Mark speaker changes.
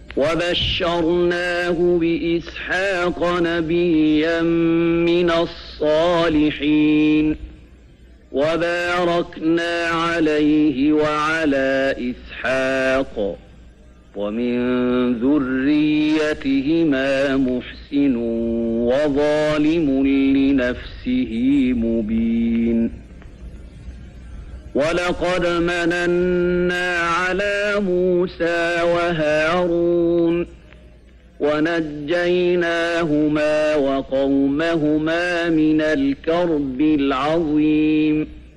Speaker 1: وبشرناه بإسحاق نبيا من الصالحين وباركنا عليه وعلى إسحاق ومن ذريتهما محسن وظالم لنفسه مبين ولقد مننا على موسى وهارون ونجيناهما وقومهما من الكرب العظيم